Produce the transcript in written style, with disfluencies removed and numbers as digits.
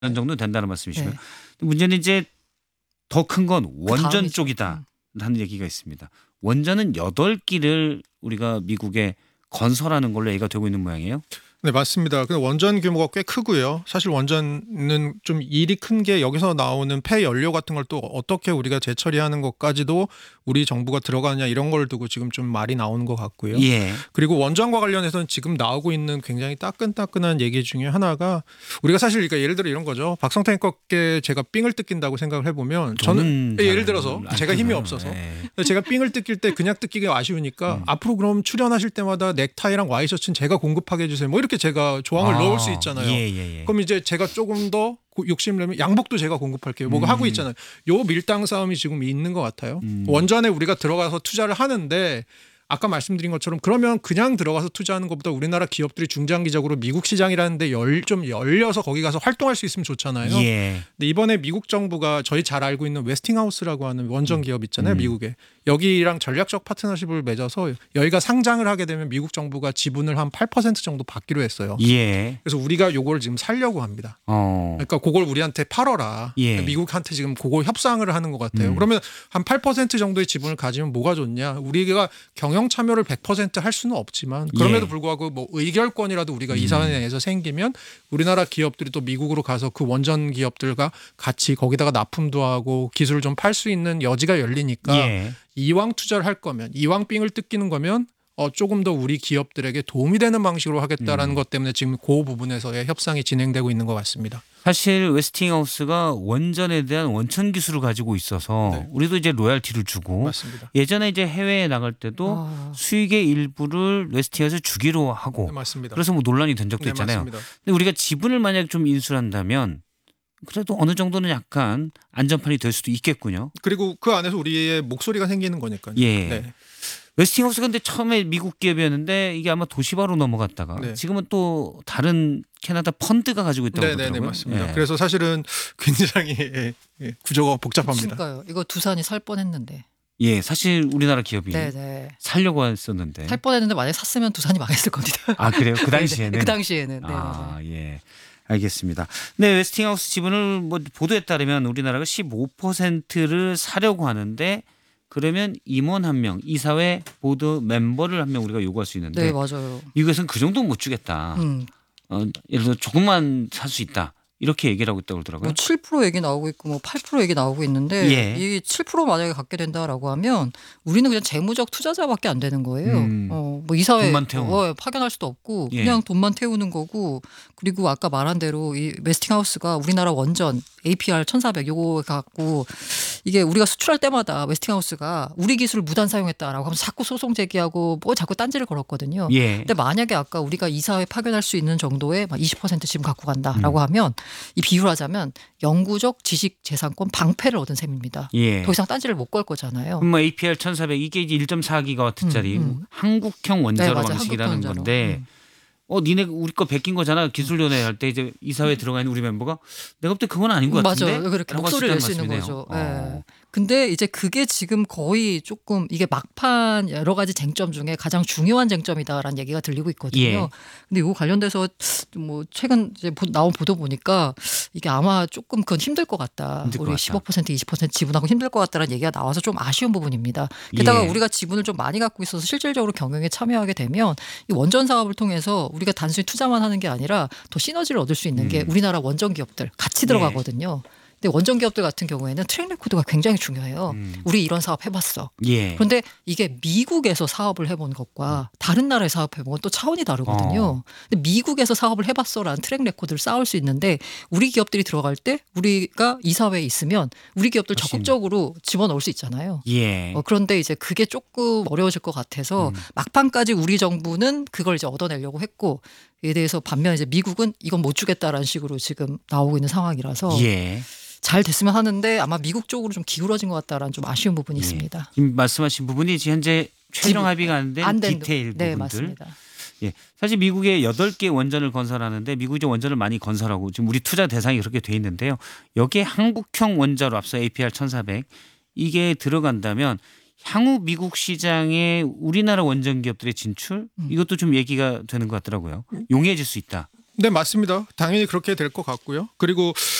정도 된다는 말씀이시고요. 네. 문제는 이제 더 큰 건 원전 다음이죠. 쪽이다 라는 얘기가 있습니다. 원전은 8기를 우리가 미국에 건설하는 걸로 얘기가 되고 있는 모양이에요. 네, 맞습니다. 그 원전 규모가 꽤 크고요. 사실 원전은 좀 일이 큰 게 여기서 나오는 폐 연료 같은 걸 또 어떻게 우리가 재처리하는 것까지도 우리 정부가 들어가느냐 이런 걸 두고 지금 좀 말이 나오는 것 같고요. 예. 그리고 원전과 관련해서는 지금 나오고 있는 굉장히 따끈따끈한 얘기 중에 하나가 우리가 사실 그러니까 예를 들어 이런 거죠. 박성태 님께 제가 삥을 뜯긴다고 생각을 해보면 저는 예를 들어서 제가 힘이 없어서 제가 삥을 뜯길 때 그냥 뜯기가 아쉬우니까 앞으로 그럼 출연하실 때마다 넥타이랑 와이셔츠는 제가 공급하게 해주세요. 뭐 이렇게 제가 조항을 넣을 수 있잖아요. 예. 그럼 이제 제가 조금 더 욕심을 내면 양복도 제가 공급할게요. 뭐가 하고 있잖아요. 요 밀당 싸움이 지금 있는 것 같아요. 원전에 우리가 들어가서 투자를 하는데 아까 말씀드린 것처럼 그러면 그냥 들어가서 투자하는 것보다 우리나라 기업들이 중장기적으로 미국 시장이라는 데 좀 열려서 거기 가서 활동할 수 있으면 좋잖아요. 예. 근데 이번에 미국 정부가 저희 잘 알고 있는 웨스팅하우스라고 하는 원전 기업 있잖아요. 미국에. 여기랑 전략적 파트너십을 맺어서 여기가 상장을 하게 되면 미국 정부가 지분을 한 8% 정도 받기로 했어요. 예. 그래서 우리가 요걸 지금 살려고 합니다. 그러니까 그걸 우리한테 팔어라. 예. 미국한테 지금 그거 협상을 하는 것 같아요. 그러면 한 8% 정도의 지분을 가지면 뭐가 좋냐. 우리가 경영 참여를 100% 할 수는 없지만 그럼에도 예. 불구하고 뭐 의결권이라도 우리가 이사회 내에서 생기면 우리나라 기업들이 또 미국으로 가서 그 원전 기업들과 같이 거기다가 납품도 하고 기술을 좀 팔 수 있는 여지가 열리니까 예. 이왕 투자를 할 거면 이왕 삥을 뜯기는 거면 조금 더 우리 기업들에게 도움이 되는 방식으로 하겠다라는 것 때문에 지금 그 부분에서의 협상이 진행되고 있는 것 같습니다. 사실 웨스팅하우스가 원전에 대한 원천 기술을 가지고 있어서 네. 우리도 이제 로얄티를 주고 맞습니다. 예전에 이제 해외에 나갈 때도 수익의 일부를 웨스팅하우스 주기로 하고 네, 맞습니다. 그래서 뭐 논란이 된 적도 네, 있잖아요. 맞습니다. 근데 우리가 지분을 만약 좀 인수한다면 그래도 어느 정도는 약간 안전판이 될 수도 있겠군요. 그리고 그 안에서 우리의 목소리가 생기는 거니까요. 예. 네. 웨스팅하우스가 근데 처음에 미국 기업이었는데 이게 아마 도시바로 넘어갔다가 네. 지금은 또 다른 캐나다 펀드가 가지고 있다고 네네네 그러더라고요. 맞습니다. 예. 그래서 사실은 굉장히 구조가 복잡합니다. 그러니까요. 이거 두산이 살 뻔했는데. 예, 사실 우리나라 기업이 네네. 살려고 했었는데. 살 뻔했는데 만약에 샀으면 두산이 망했을 겁니다. 아 그래요? 그 네네. 당시에는. 그 당시에는. 아 예. 알겠습니다. 네, 웨스팅하우스 지분을 뭐 보도에 따르면 우리나라가 15%를 사려고 하는데 그러면 임원 한 명, 이사회 보드 멤버를 한 명 우리가 요구할 수 있는데 네 맞아요. 미국에서는 그 정도는 못 주겠다. 예를 들어 조금만 살 수 있다. 이렇게 얘기를 하고 있다고 그러더라고요. 뭐 7% 얘기 나오고 있고 뭐 8% 얘기 나오고 있는데 예. 이게 7% 만약에 갖게 된다라고 하면 우리는 그냥 재무적 투자자밖에 안 되는 거예요. 뭐 이사회 돈만 태우는. 파견할 수도 없고 예. 그냥 돈만 태우는 거고 그리고 아까 말한 대로 이 웨스팅하우스가 우리나라 원전 APR 1400 요거 갖고 이게 우리가 수출할 때마다 웨스팅하우스가 우리 기술을 무단 사용했다라고 하면 자꾸 소송 제기하고 뭐 자꾸 딴지를 걸었거든요. 예. 근데 만약에 아까 우리가 이사회 파견할 수 있는 정도의 막 20% 지분 갖고 간다라고 하면 이 비유를 하자면 영구적 지식 재산권 방패를 얻은 셈입니다. 예. 더 이상 딴지를 못 걸 거잖아요. 뭐 APR 1400 이게 이제 1.4기가와트짜리 한국형 원자로 네, 맞아요. 방식이라는 한국형 원자로. 건데 니네 우리 거 베낀 거잖아. 기술위원회 할 때 이제 이사회에 들어가 있는 우리 멤버가 내가 볼 때 그건 아닌 것 같은데. 맞아요. 그렇게 라고 목소리를 낼 수 하시는 있는 말씀이네요. 거죠. 예. 근데 이제 그게 지금 거의 조금 이게 막판 여러 가지 쟁점 중에 가장 중요한 쟁점이다라는 얘기가 들리고 있거든요. 예. 근데 이거 관련돼서 뭐 최근 이제 나온 보도 보니까 이게 아마 조금 그건 힘들 것 같다. 힘들 것 우리 같다. 15% 20% 지분하고 힘들 것 같다라는 얘기가 나와서 좀 아쉬운 부분입니다. 게다가 예. 우리가 지분을 좀 많이 갖고 있어서 실질적으로 경영에 참여하게 되면 이 원전 사업을 통해서 우리가 단순히 투자만 하는 게 아니라 더 시너지를 얻을 수 있는 게 우리나라 원전 기업들 같이 들어가거든요. 근데 원전 기업들 같은 경우에는 트랙 레코드가 굉장히 중요해요. 우리 이런 사업 해봤어. 예. 그런데 이게 미국에서 사업을 해본 것과 다른 나라에 사업해본 건 또 차원이 다르거든요. 근데 미국에서 사업을 해봤어라는 트랙 레코드를 쌓을 수 있는데 우리 기업들이 들어갈 때 우리가 이사회에 있으면 우리 기업들 훨씬. 적극적으로 집어넣을 수 있잖아요. 예. 그런데 이제 그게 조금 어려워질 것 같아서 막판까지 우리 정부는 그걸 이제 얻어내려고 했고 이에 대해서 반면 이제 미국은 이건 못 주겠다라는 식으로 지금 나오고 있는 상황이라서 예. 잘 됐으면 하는데 아마 미국 쪽으로 좀 기울어진 것 같다라는 좀 아쉬운 부분이 예. 있습니다. 지금 말씀하신 부분이 지금 현재 최종 합의가 안 된 디테일 네, 부분들. 맞습니다. 예. 사실 미국에 8개 원전을 건설하는데 미국이 이제 원전을 많이 건설하고 지금 우리 투자 대상이 그렇게 돼 있는데요. 여기에 한국형 원자로 앞서 APR 1400 이게 들어간다면 향후 미국 시장에 우리나라 원전 기업들의 진출 이것도 좀 얘기가 되는 것 같더라고요. 용이해질 수 있다. 네, 맞습니다. 당연히 그렇게 될 것 같고요. 그리고